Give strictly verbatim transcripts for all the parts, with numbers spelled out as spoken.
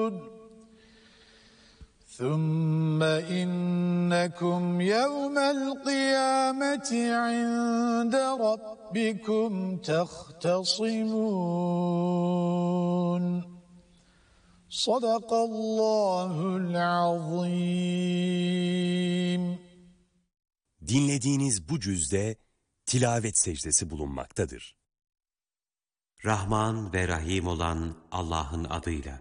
ثُمَّ إِنَّكُمْ يَوْمَ الْقِيَامَةِ عِندَ رَبِّكُمْ تَخْتَصِمُونَ. Sadakallahul azim. Dinlediğiniz bu cüzde tilavet secdesi bulunmaktadır. Rahman ve Rahim olan Allah'ın adıyla.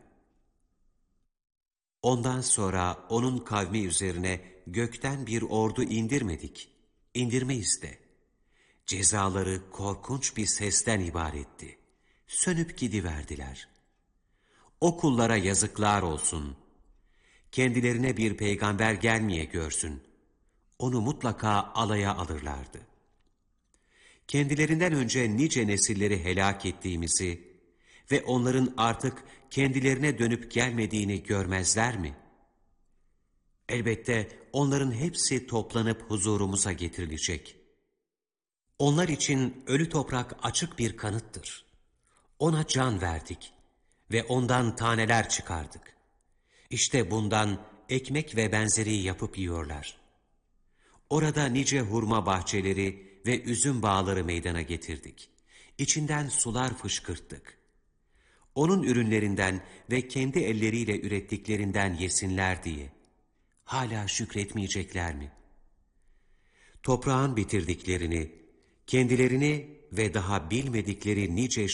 Ondan sonra onun kavmi üzerine gökten bir ordu indirmedik. İndirmeyiz de. Cezaları korkunç bir sesten ibaretti. Sönüp gidiverdiler. O kullara yazıklar olsun. Kendilerine bir peygamber gelmeye görsün. Onu mutlaka alaya alırlardı. Kendilerinden önce nice nesilleri helak ettiğimizi ve onların artık kendilerine dönüp gelmediğini görmezler mi? Elbette onların hepsi toplanıp huzurumuza getirilecek. Onlar için ölü toprak açık bir kanıttır. Ona can verdik ve ondan taneler çıkardık. İşte bundan ekmek ve benzeri yapıp yiyorlar. Orada nice hurma bahçeleri ve üzüm bağları meydana getirdik. İçinden sular fışkırttık. Onun ürünlerinden ve kendi elleriyle ürettiklerinden yesinler diye. Hala şükretmeyecekler mi? Toprağın bitirdiklerini, kendilerini ve daha bilmedikleri nice